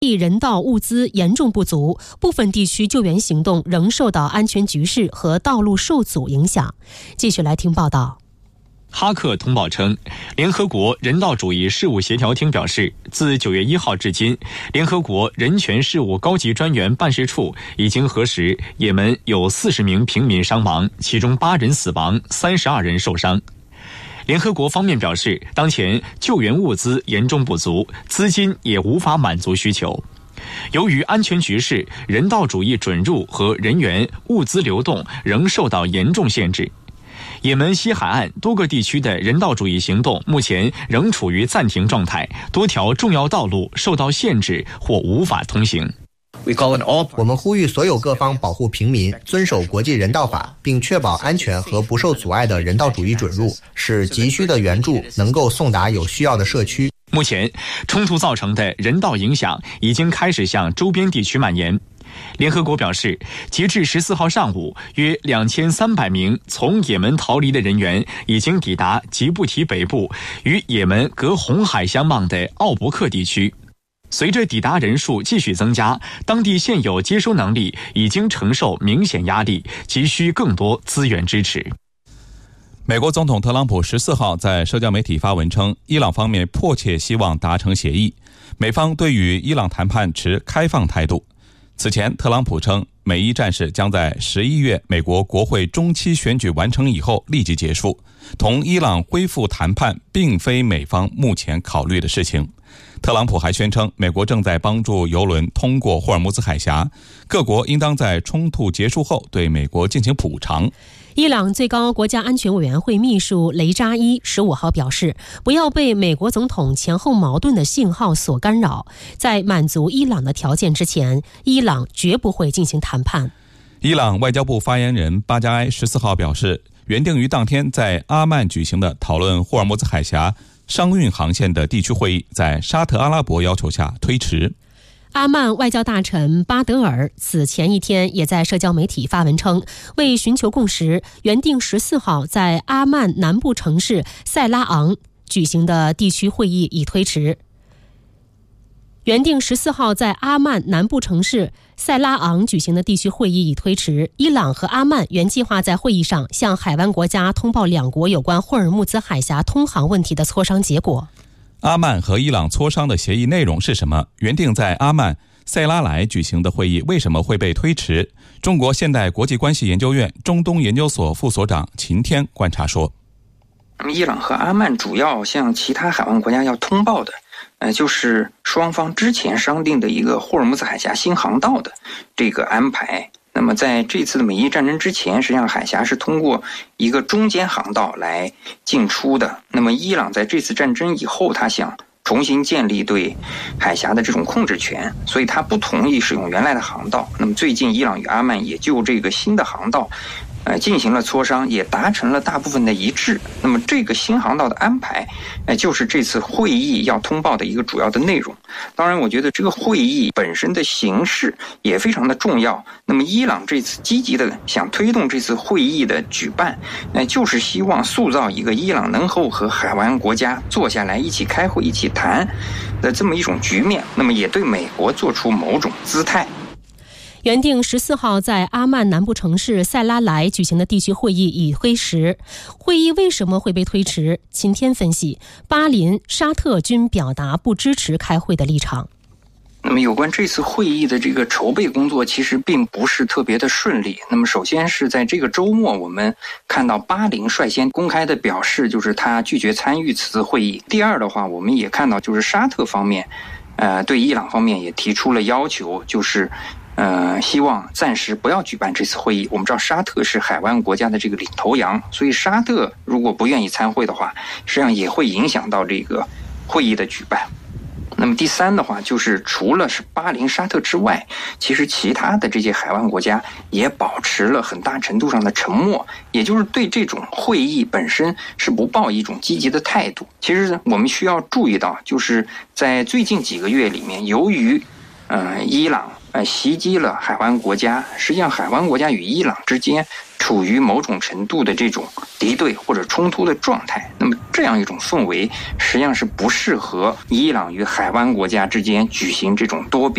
人道物资严重不足，部分地区救援行动仍受到安全局势和道路受阻影响。继续来听报道。 哈克通报称，联合国人道主义事务协调厅表示，自9月1号至今，联合国人权事务高级专员办事处已经核实，也门有40名平民伤亡，其中8人死亡，32人受伤。联合国方面表示，当前救援物资严重不足，资金也无法满足需求。由于安全局势，人道主义准入和人员、物资流动仍受到严重限制。也门西海岸多个地区的人道主义行动目前仍处于暂停状态，多条重要道路受到限制或无法通行。 我们呼吁所有各方保护平民，遵守国际人道法，并确保安全和不受阻碍的人道主义准入，使急需的援助能够送达有需要的社区。 目前，冲突造成的人道影响已经开始向周边地区蔓延。联合国表示，截至14号上午，约2300名从也门逃离的人员已经抵达吉布提北部与也门隔红海相望的奥伯克地区。随着抵达人数继续增加，当地现有接收能力已经承受明显压力，急需更多资源支持。 美国总统特朗普14号在社交媒体发文称，伊朗方面迫切希望达成协议，美方对与伊朗谈判持开放态度。此前，特朗普称，美伊战事将在11月美国国会中期选举完成以后立即结束，同伊朗恢复谈判并非美方目前考虑的事情。特朗普还宣称，美国正在帮助油轮通过霍尔木兹海峡，各国应当在冲突结束后对美国进行补偿。 伊朗最高国家安全委员会秘书雷扎伊15号表示，不要被美国总统前后矛盾的信号所干扰，在满足伊朗的条件之前，伊朗绝不会进行谈判。 伊朗外交部发言人巴加埃14号表示，原定于当天在阿曼举行的讨论霍尔木兹海峡商运航线的地区会议，在沙特阿拉伯要求下推迟。 阿曼外交大臣巴德尔此前一天也在社交媒体发文称，为寻求共识，原定14号在阿曼南部城市塞拉昂举行的地区会议已推迟。原定14号在阿曼南部城市塞拉昂举行的地区会议已推迟。伊朗和阿曼原计划在会议上向海湾国家通报两国有关霍尔木兹海峡通航问题的磋商结果。 阿曼和伊朗磋商的协议内容是什么？原定在阿曼塞拉莱举行的会议为什么会被推迟？中国现代国际关系研究院中东研究所副所长秦天观察说， 伊朗和阿曼主要向其他海湾国家要通报的就是双方之前商定的一个霍尔木兹海峡新航道的这个安排。那么在这次的美伊战争之前，实际上海峡是通过一个中间航道来进出的。那么伊朗在这次战争以后，他想重新建立对海峡的这种控制权，所以他不同意使用原来的航道。那么最近伊朗与阿曼也就这个新的航道进行了磋商，也达成了大部分的一致。那么这个新航道的安排就是这次会议要通报的一个主要的内容。当然我觉得这个会议本身的形式也非常的重要。那么伊朗这次积极的想推动这次会议的举办，就是希望塑造一个伊朗能够和海湾国家坐下来一起开会一起谈的这么一种局面，那么也对美国做出某种姿态。 原定14号在阿曼南部城市塞拉莱举行的地区会议已推迟。会议为什么会被推迟？秦天分析，巴林、沙特均表达不支持开会的立场。 那么有关这次会议的这个筹备工作其实并不是特别的顺利。那么首先是在这个周末，我们看到巴林率先公开的表示，就是他拒绝参与此次会议。第二的话，我们也看到就是沙特方面对伊朗方面也提出了要求，就是希望暂时不要举办这次会议。我们知道沙特是海湾国家的这个领头羊，所以沙特如果不愿意参会的话，实际上也会影响到这个会议的举办。那么第三的话，就是除了是巴林、沙特之外，其实其他的这些海湾国家也保持了很大程度上的沉默，也就是对这种会议本身是不抱一种积极的态度。其实我们需要注意到，就是在最近几个月里面，由于伊朗袭击了海湾国家，实际上海湾国家与伊朗之间处于某种程度的这种敌对或者冲突的状态。那么这样一种氛围实际上是不适合伊朗与海湾国家之间举行这种多边